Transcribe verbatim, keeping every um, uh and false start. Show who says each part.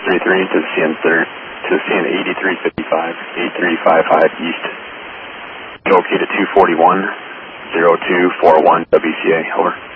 Speaker 1: three three to C N third to C N eighty-three fifty-five, eighty-three fifty-five East. Located two forty-one, zero two four one W C A, over.